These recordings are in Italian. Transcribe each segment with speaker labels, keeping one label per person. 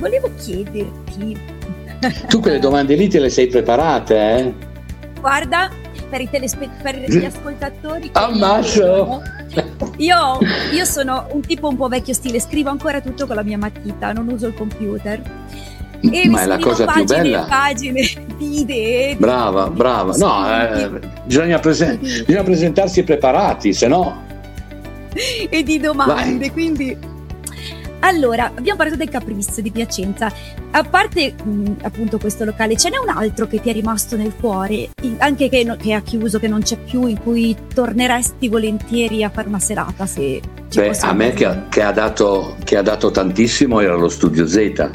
Speaker 1: volevo chiederti.
Speaker 2: Tu quelle domande lì te le sei preparate, eh?
Speaker 1: Guarda, per gli ascoltatori.
Speaker 2: Ammazzo!
Speaker 1: Io sono un tipo un po' vecchio stile, scrivo ancora tutto con la mia matita, non uso il computer. E
Speaker 2: ma è la cosa più bella.
Speaker 1: Pagine di idee.
Speaker 2: Brava. No, bisogna presentarsi preparati, se no.
Speaker 1: E di domande,
Speaker 2: Vai.
Speaker 1: Quindi. Allora, abbiamo parlato del Caprice di Piacenza. A parte appunto questo locale, ce n'è un altro che ti è rimasto nel cuore, anche che ha chiuso, che non c'è più, in cui torneresti volentieri a fare una serata? Se ci
Speaker 2: A me che ha dato tantissimo era lo Studio Z.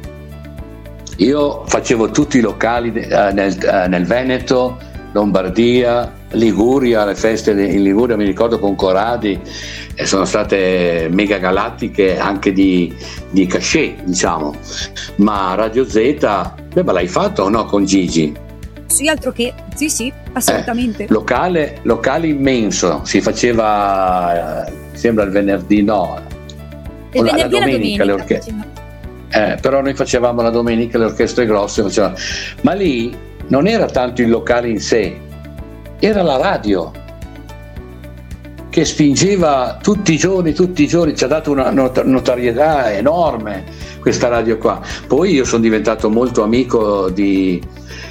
Speaker 2: Io facevo tutti i locali nel Veneto, Lombardia, Liguria, le feste in Liguria, mi ricordo con Corradi, sono state mega galattiche anche di cachet, diciamo. Ma Radio Z, ma l'hai fatto o no con Gigi?
Speaker 1: Sì, altro che, sì, assolutamente.
Speaker 2: Locale immenso, si faceva, sembra il venerdì, no,
Speaker 1: il venerdì
Speaker 2: la domenica. Però noi facevamo la domenica le orchestre grosse, ma lì non era tanto il locale in sé, era la radio che spingeva tutti i giorni, ci ha dato una notorietà enorme questa radio qua. Poi io sono diventato molto amico di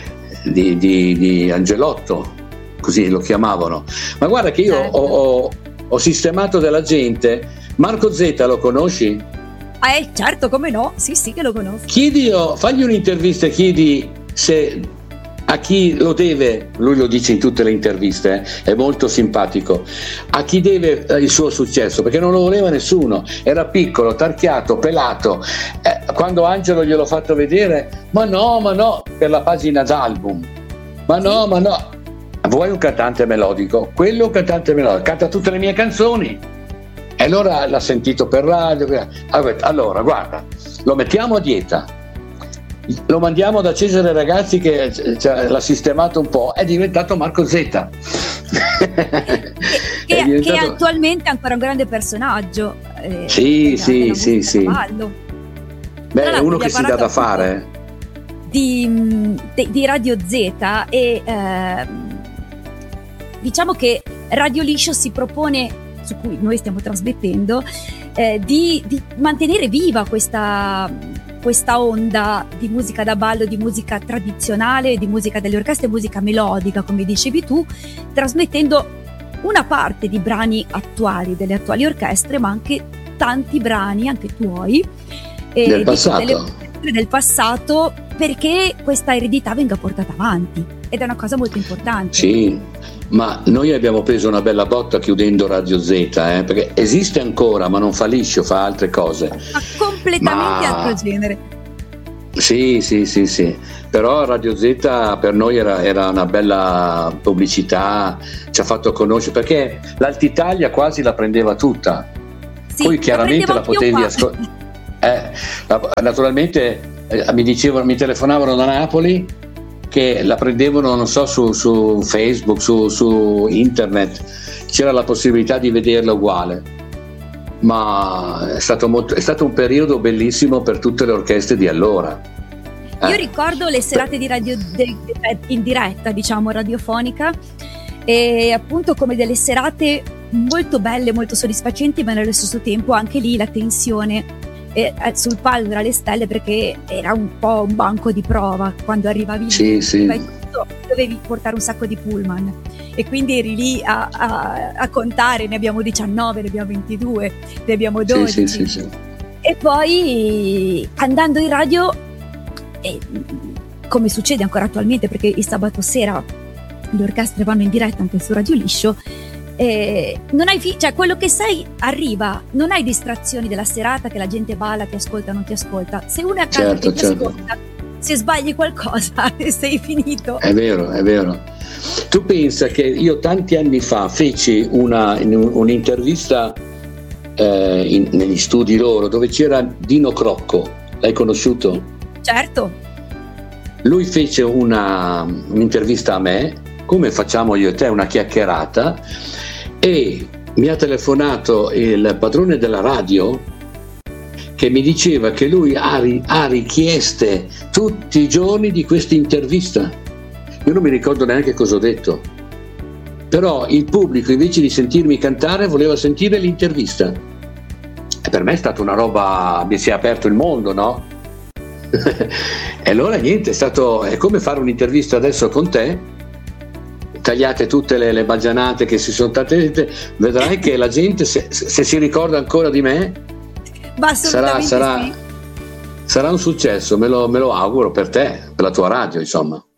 Speaker 2: Angelotto, così lo chiamavano, ma guarda che io ho sistemato della gente. Marco Z lo conosci?
Speaker 1: Certo, come no, sì che lo conosco.
Speaker 2: Fagli un'intervista e chiedi se a chi lo deve, lui lo dice in tutte le interviste, è molto simpatico, a chi deve il suo successo, perché non lo voleva nessuno, era piccolo, tarchiato, pelato. Quando Angelo gliel'ho fatto vedere, ma no, per la pagina d'album, ma no, vuoi un cantante melodico? Quello cantante melodico, canta tutte le mie canzoni. E allora l'ha sentito per radio, allora guarda, lo mettiamo a dieta, lo mandiamo da Cesare Ragazzi che l'ha sistemato un po', è diventato Marco Z.
Speaker 1: che attualmente è ancora un grande personaggio.
Speaker 2: Sì. Beh, è uno che si dà da fare.
Speaker 1: Di Radio Z e diciamo che Radio Liscio si propone, su cui noi stiamo trasmettendo, di mantenere viva questa onda di musica da ballo, di musica tradizionale, di musica delle orchestre, musica melodica, come dicevi tu, trasmettendo una parte di brani attuali delle attuali orchestre, ma anche tanti brani, anche tuoi,
Speaker 2: del passato.
Speaker 1: Delle orchestre del passato, perché questa eredità venga portata avanti, ed è una cosa molto importante.
Speaker 2: Sì, ma noi abbiamo preso una bella botta chiudendo Radio Z, perché esiste ancora, ma non fa liscio, fa altre cose.
Speaker 1: Ma completamente altro genere.
Speaker 2: Sì. Però Radio Z per noi era una bella pubblicità, ci ha fatto conoscere, perché l'Altitalia quasi la prendeva tutta.
Speaker 1: Sì,
Speaker 2: poi chiaramente la potevi ascoltare. Naturalmente mi telefonavano da Napoli che la prendevano, non so, su Facebook, su internet, c'era la possibilità di vederla uguale, ma è stato un periodo bellissimo per tutte le orchestre di allora.
Speaker 1: Io ricordo le serate di radio in diretta, diciamo radiofonica, e appunto come delle serate molto belle, molto soddisfacenti, ma nello stesso tempo anche lì la tensione sul palco tra le stelle, perché era un po' un banco di prova. Quando arrivavi lì dovevi portare un sacco di pullman e quindi eri lì a contare, ne abbiamo 19, ne abbiamo 22, ne abbiamo 12.
Speaker 2: Sì.
Speaker 1: E poi andando in radio, come succede ancora attualmente, perché il sabato sera le orchestre vanno in diretta anche su Radio Liscio, non hai cioè quello che sei arriva, non hai distrazioni della serata, che la gente balla, ti ascolta, non ti ascolta. Se uno è a casa che ti ascolta, se sbagli qualcosa sei finito.
Speaker 2: È vero. Tu pensa che io tanti anni fa feci un'intervista negli studi loro, dove c'era Dino Crocco, l'hai conosciuto?
Speaker 1: Certo.
Speaker 2: Lui fece un'intervista a me, come facciamo io e te, una chiacchierata, e mi ha telefonato il padrone della radio, che mi diceva che lui ha richieste tutti i giorni di questa intervista. Io non mi ricordo neanche cosa ho detto, però il pubblico invece di sentirmi cantare voleva sentire l'intervista, e per me è stata una roba, mi si è aperto il mondo, no? E allora niente, è come fare un'intervista adesso con te, tagliate tutte le baggianate che si sono state, vedrai che la gente se si ricorda ancora di me sarà un successo, me lo auguro per te, per la tua radio, insomma.